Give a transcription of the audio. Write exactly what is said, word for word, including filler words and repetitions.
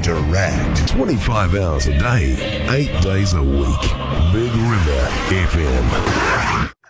direct. twenty-five hours a day, eight days a week. Big River F M.